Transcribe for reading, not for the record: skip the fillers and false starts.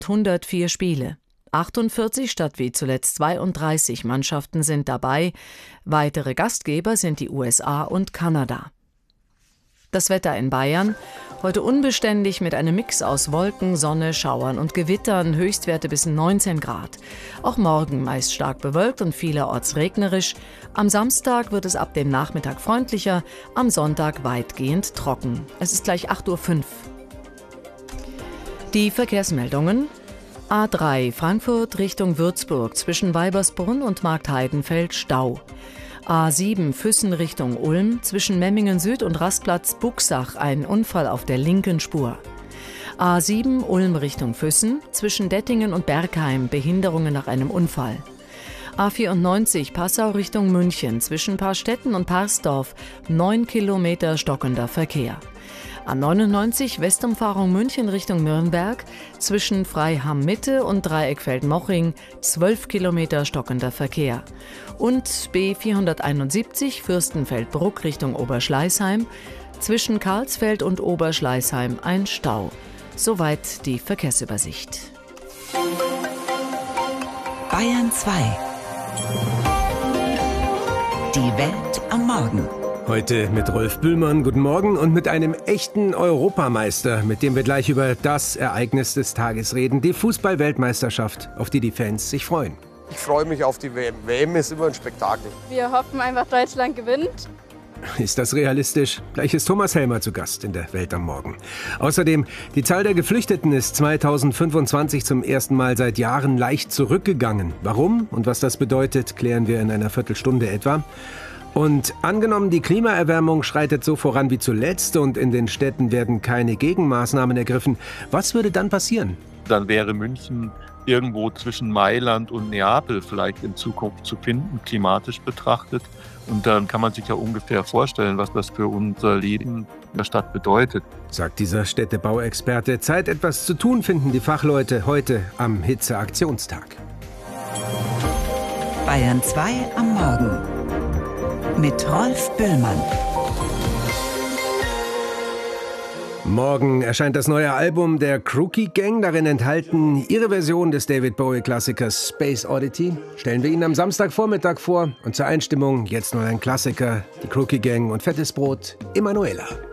104 Spiele. 48 statt wie zuletzt 32 Mannschaften sind dabei. Weitere Gastgeber sind die USA und Kanada. Das Wetter in Bayern: heute unbeständig mit einem Mix aus Wolken, Sonne, Schauern und Gewittern, Höchstwerte bis 19 Grad. Auch morgen meist stark bewölkt und vielerorts regnerisch. Am Samstag wird es ab dem Nachmittag freundlicher, am Sonntag weitgehend trocken. Es ist gleich 8:05 Uhr. Die Verkehrsmeldungen: A3 Frankfurt Richtung Würzburg zwischen Weibersbrunn und Marktheidenfeld Stau. A7 Füssen Richtung Ulm zwischen Memmingen Süd und Rastplatz Buxach ein Unfall auf der linken Spur. A7 Ulm Richtung Füssen zwischen Dettingen und Bergheim Behinderungen nach einem Unfall. A94 Passau Richtung München zwischen Parstetten und Parsdorf 9 Kilometer stockender Verkehr. A99 Westumfahrung München Richtung Nürnberg zwischen Freiham-Mitte und Dreieckfeld-Moching 12 Kilometer stockender Verkehr. Und B471 Fürstenfeldbruck Richtung Oberschleißheim zwischen Karlsfeld und Oberschleißheim ein Stau. Soweit die Verkehrsübersicht. Bayern 2. Die Welt am Morgen. Heute mit Rolf Bühlmann, guten Morgen, und mit einem echten Europameister, mit dem wir gleich über das Ereignis des Tages reden, die Fußball-Weltmeisterschaft, auf die die Fans sich freuen. Ich freue mich auf die WM. WM ist immer ein Spektakel. Wir hoffen einfach, Deutschland gewinnt. Ist das realistisch? Gleich ist Thomas Helmer zu Gast in der Welt am Morgen. Außerdem, die Zahl der Geflüchteten ist 2025 zum ersten Mal seit Jahren leicht zurückgegangen. Warum und was das bedeutet, klären wir in einer Viertelstunde etwa. Und angenommen, die Klimaerwärmung schreitet so voran wie zuletzt und in den Städten werden keine Gegenmaßnahmen ergriffen, was würde dann passieren? Dann wäre München irgendwo zwischen Mailand und Neapel vielleicht in Zukunft zu finden, klimatisch betrachtet. Und dann kann man sich ja ungefähr vorstellen, was das für unser Leben in der Stadt bedeutet. Sagt dieser Städtebauexperte. Zeit, etwas zu tun, finden die Fachleute heute am Hitzeaktionstag. Bayern 2 am Morgen mit Rolf Bühlmann. Morgen erscheint das neue Album der Crookie Gang. Darin enthalten ihre Version des David Bowie-Klassikers Space Oddity. Stellen wir Ihnen am Samstagvormittag vor. Und zur Einstimmung jetzt noch ein Klassiker, die Crookie Gang und Fettes Brot, Emanuela.